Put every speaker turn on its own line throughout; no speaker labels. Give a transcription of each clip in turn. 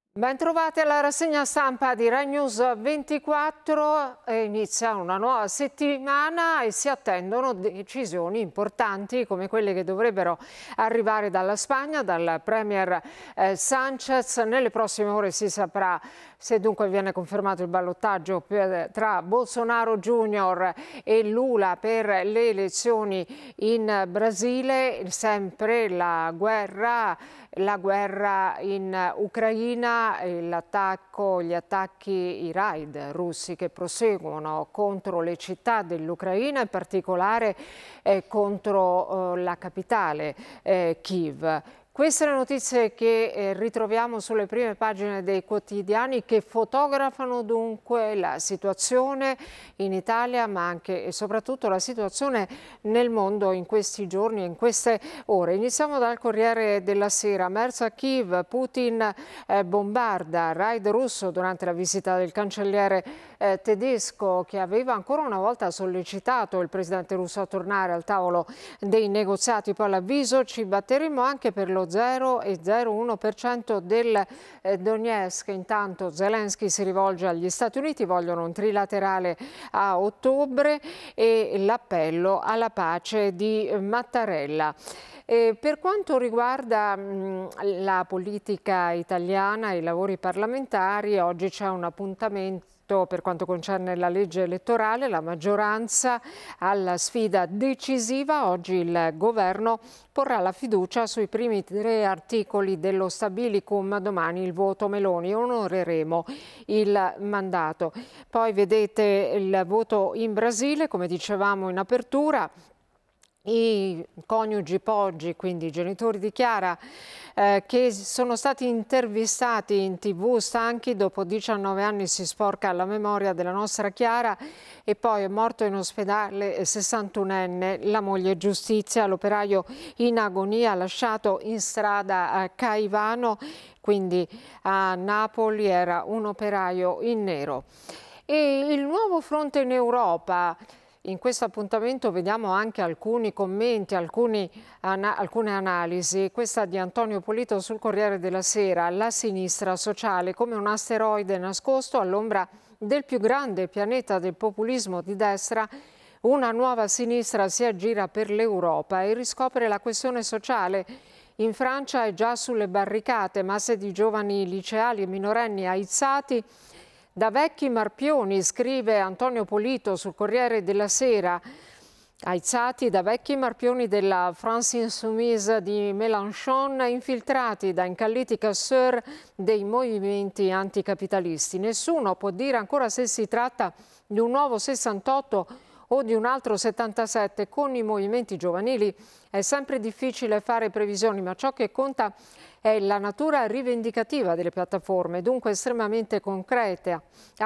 Bentrovati alla rassegna stampa di Rai News 24. Inizia una nuova settimana e si attendono decisioni importanti come quelle che dovrebbero arrivare dalla Spagna, dal premier Sánchez. Nelle prossime ore si saprà se dunque viene confermato il ballottaggio tra Bolsonaro Junior e Lula per le elezioni in Brasile. Sempre la guerra in Ucraina, gli attacchi, i raid russi che proseguono contro le città dell'Ucraina, in particolare contro la capitale Kiev. Queste le notizie che ritroviamo sulle prime pagine dei quotidiani che fotografano dunque la situazione in Italia, ma anche e soprattutto la situazione nel mondo in questi giorni e in queste ore. Iniziamo dal Corriere della Sera. Merz a Kiev, Putin bombarda, raid russo durante la visita del cancelliere tedesco, che aveva ancora una volta sollecitato il presidente russo a tornare al tavolo dei negoziati. Poi l'avviso: ci batteremo anche per lo 0,01% del Donetsk. Intanto Zelensky si rivolge agli Stati Uniti, vogliono un trilaterale a ottobre e l'appello alla pace di Mattarella. Per quanto riguarda la politica italiana e i lavori parlamentari, oggi c'è un appuntamento per quanto concerne la legge elettorale. La maggioranza alla sfida decisiva. Oggi il governo porrà la fiducia sui primi 3 articoli dello Stabilicum, domani il voto Meloni, onoreremo il mandato. Poi vedete il voto in Brasile, come dicevamo in apertura. I coniugi Poggi, quindi i genitori di Chiara, che sono stati intervistati in TV, stanchi. Dopo 19 anni si sporca la memoria della nostra Chiara. E poi è morto in ospedale 61enne, la moglie Giustizia, l'operaio in agonia lasciato in strada a Caivano, quindi a Napoli, era un operaio in nero. E il nuovo fronte in Europa. In questo appuntamento vediamo anche alcuni commenti, alcune analisi. Questa di Antonio Polito sul Corriere della Sera. La sinistra sociale come un asteroide nascosto all'ombra del più grande pianeta del populismo di destra. Una nuova sinistra si aggira per l'Europa e riscopre la questione sociale. In Francia è già sulle barricate, masse di giovani liceali e minorenni aizzati da vecchi marpioni, scrive Antonio Polito sul Corriere della Sera. Aizzati da vecchi marpioni della France Insoumise di Mélenchon, infiltrati da incalliti casseur dei movimenti anticapitalisti. Nessuno può dire ancora se si tratta di un nuovo 68 o di un altro 77. Con i movimenti giovanili è sempre difficile fare previsioni, ma ciò che conta è la natura rivendicativa delle piattaforme, dunque estremamente concrete.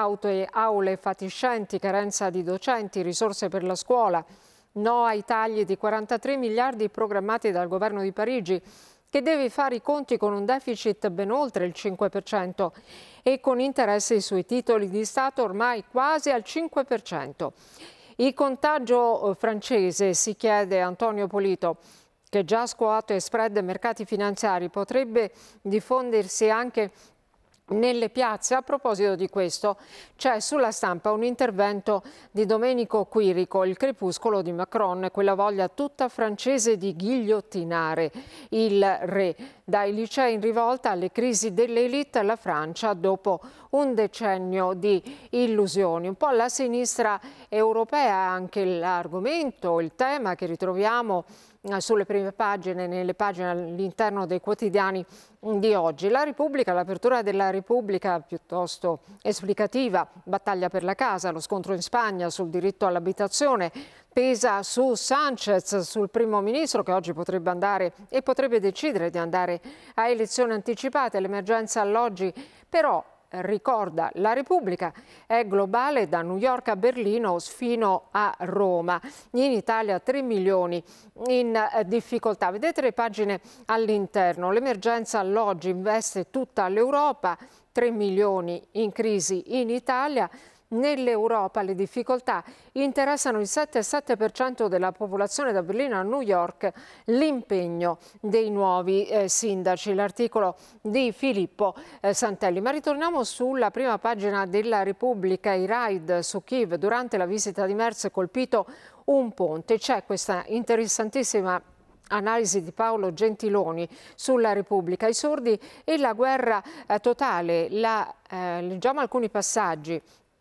Aule fatiscenti, carenza di docenti, risorse per la scuola, no ai tagli di 43 miliardi programmati dal governo di Parigi, che deve fare i conti con un deficit ben oltre il 5% e con interessi sui titoli di Stato ormai quasi al 5%. Il contagio francese, si chiede Antonio Polito, che già scuote spread e mercati finanziari, potrebbe diffondersi anche nelle piazze. A proposito di questo, c'è sulla stampa un intervento di Domenico Quirico, il crepuscolo di Macron, quella voglia tutta francese di ghigliottinare il re. Dai licei in rivolta alle crisi dell'elite, la Francia dopo un decennio di illusioni. Un po' la sinistra europea, anche l'argomento, il tema che ritroviamo sulle prime pagine, nelle pagine all'interno dei quotidiani di oggi. La Repubblica, l'apertura della Repubblica piuttosto esplicativa, battaglia per la casa, lo scontro in Spagna sul diritto all'abitazione, pesa su Sánchez, sul primo ministro che oggi potrebbe andare e potrebbe decidere di andare a elezioni anticipate. L'emergenza alloggi però, ricorda la Repubblica, è globale da New York a Berlino fino a Roma. In Italia 3 milioni in difficoltà. Vedete le pagine all'interno. L'emergenza alloggi investe tutta l'Europa, 3 milioni in crisi in Italia. nell'Europa le difficoltà interessano il 7,7% della popolazione da Berlino a New York, l'impegno dei nuovi sindaci. L'articolo di Filippo Santelli. Ma ritorniamo sulla prima pagina della Repubblica. I raid su Kiev durante la visita di Merz colpito un ponte. C'è questa interessantissima analisi di Paolo Gentiloni sulla Repubblica. I sordi e la guerra totale. Leggiamo alcuni passaggi.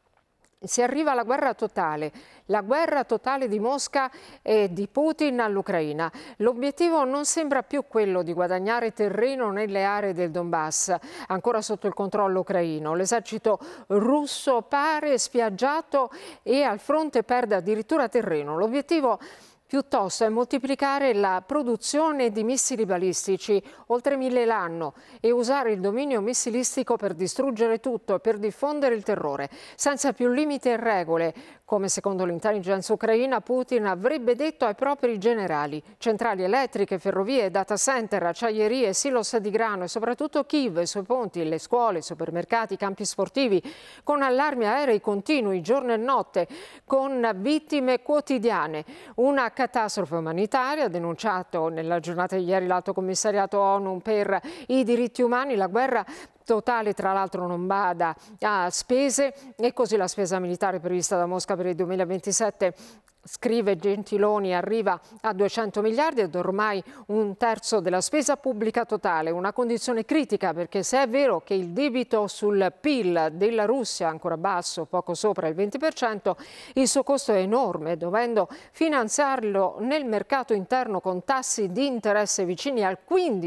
Si arriva alla guerra totale, la guerra totale di Mosca e di Putin all'Ucraina. L'obiettivo non sembra più quello di guadagnare terreno nelle aree del Donbass, ancora sotto il controllo ucraino. L'esercito russo pare spiaggiato e al fronte perde addirittura terreno. L'obiettivo piuttosto è moltiplicare la produzione di missili balistici, oltre 1000 l'anno, e usare il dominio missilistico per distruggere tutto e per diffondere il terrore, senza più limiti e regole, come secondo l'intelligence ucraina Putin avrebbe detto ai propri generali. Centrali elettriche, ferrovie, data center, acciaierie, silos di grano e soprattutto Kiev, i suoi ponti, le scuole, i supermercati, i campi sportivi, con allarmi aerei continui giorno e notte, con vittime quotidiane. Una catastrofe umanitaria, denunciato nella giornata di ieri l'Alto Commissariato ONU per i diritti umani. La guerra totale, tra l'altro, non bada a spese, e così la spesa militare prevista da Mosca per il 2027, scrive Gentiloni, arriva a 200 miliardi ed ormai un terzo della spesa pubblica totale. Una condizione critica, perché se è vero che il debito sul PIL della Russia è ancora basso, poco sopra il 20%, il suo costo è enorme, dovendo finanziarlo nel mercato interno con tassi di interesse vicini al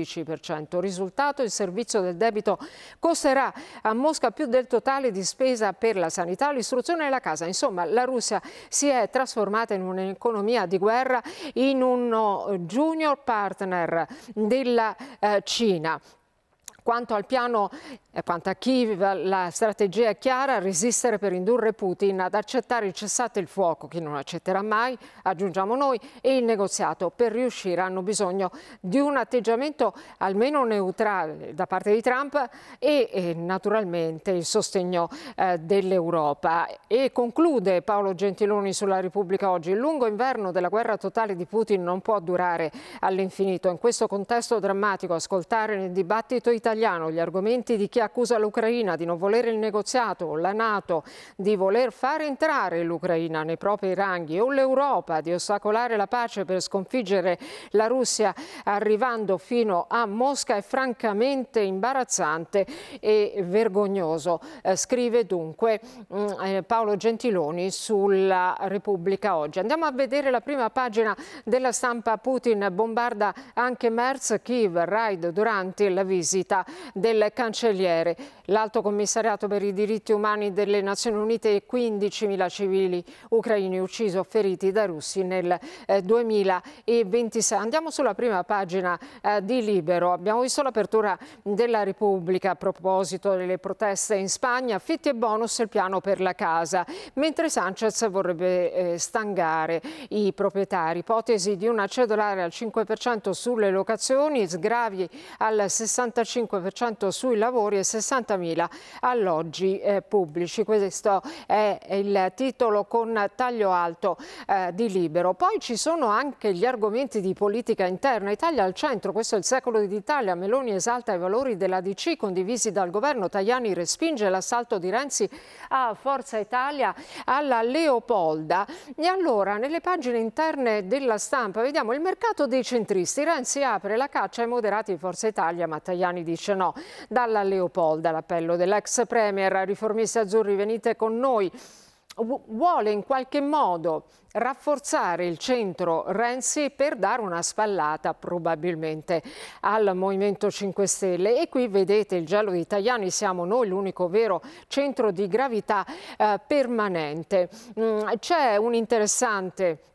15%. Risultato: il servizio del debito costerà a Mosca più del totale di spesa per la sanità, l'istruzione e la casa. Insomma, la Russia si è trasformata in un'economia di guerra, in uno junior partner della Cina. Quanto al piano, quanto a Kiev, la strategia è chiara: resistere per indurre Putin ad accettare il cessate il fuoco, che non accetterà mai, aggiungiamo noi, e il negoziato. Per riuscire hanno bisogno di un atteggiamento almeno neutrale da parte di Trump e naturalmente il sostegno dell'Europa. E conclude Paolo Gentiloni sulla Repubblica oggi: il lungo inverno della guerra totale di Putin non può durare all'infinito. In questo contesto drammatico, ascoltare nel dibattito italiano gli argomenti di chi accusa l'Ucraina di non volere il negoziato, o la NATO di voler far entrare l'Ucraina nei propri ranghi, o l'Europa di ostacolare la pace per sconfiggere la Russia arrivando fino a Mosca, è francamente imbarazzante e vergognoso, scrive dunque Paolo Gentiloni sulla Repubblica oggi. Andiamo a vedere la prima pagina della Stampa. Putin bombarda anche Merz, Kiev, raid durante la visita del cancelliere. L'Alto Commissariato per i diritti umani delle Nazioni Unite: 15.000 civili ucraini uccisi o feriti dai russi nel 2026. Andiamo sulla prima pagina di Libero. Abbiamo visto l'apertura della Repubblica a proposito delle proteste in Spagna, affitti e bonus, il piano per la casa, mentre Sanchez vorrebbe stangare i proprietari. Ipotesi di una cedolare al 5% sulle locazioni, sgravi al 65% sui lavori e 60.000 alloggi pubblici. Questo è il titolo con taglio alto di Libero. Poi ci sono anche gli argomenti di politica interna. Italia al centro, questo è il Secolo d'Italia. Meloni esalta i valori della DC condivisi dal governo. Tajani respinge l'assalto di Renzi a Forza Italia alla Leopolda. E allora, nelle pagine interne della Stampa vediamo il mercato dei centristi. Renzi apre la caccia ai moderati di Forza Italia, ma Tajani dice no. Dalla Leopolda l'appello dell'ex premier: riformisti azzurri, venite con noi. Vuole in qualche modo rafforzare il centro Renzi per dare una spallata probabilmente al Movimento 5 Stelle. E qui vedete il gelo di Tajani: siamo noi l'unico vero centro di gravità permanente. C'è un interessante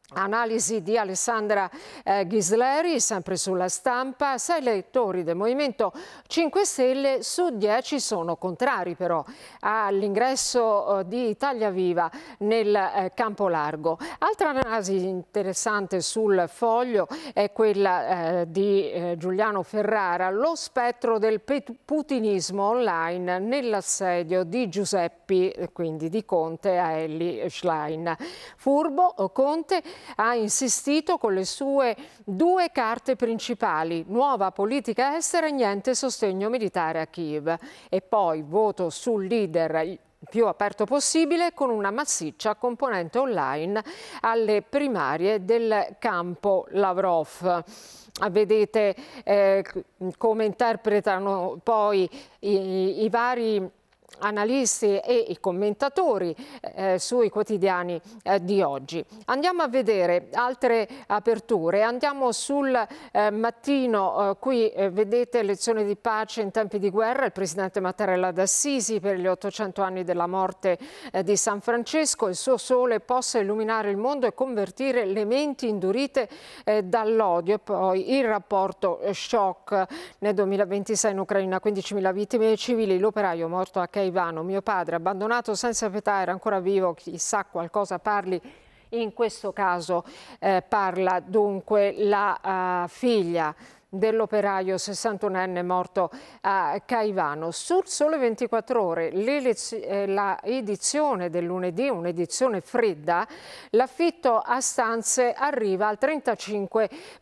Analisi di Alessandra Ghisleri, sempre sulla Stampa. 6 elettori del Movimento 5 Stelle su 10 sono contrari però all'ingresso di Italia Viva nel campo largo. Altra analisi interessante sul Foglio è quella di Giuliano Ferrara, lo spettro del putinismo online nell'assedio di Giuseppi, quindi di Conte a Elly Schlein. Furbo Conte ha insistito con le sue 2 carte principali: nuova politica estera e niente sostegno militare a Kiev. E poi voto sul leader più aperto possibile, con una massiccia componente online alle primarie del campo Lavrov. Vedete come interpretano poi i vari analisti e i commentatori sui quotidiani di oggi. Andiamo a vedere altre aperture. Andiamo sul Mattino. Qui vedete lezioni di pace in tempi di guerra. Il presidente Mattarella d'Assisi per gli 800 anni della morte di San Francesco. Il suo sole possa illuminare il mondo e convertire le menti indurite dall'odio. E poi il rapporto shock nel 2026 in Ucraina, 15.000 vittime civili, l'operaio morto a Caivano, mio padre abbandonato senza pietà, era ancora vivo, chissà qualcosa parli. In questo caso parla dunque la figlia dell'operaio 61enne morto a Caivano. Sul Sole 24 Ore, la edizione del lunedì, un'edizione fredda, l'affitto a stanze arriva al 35%.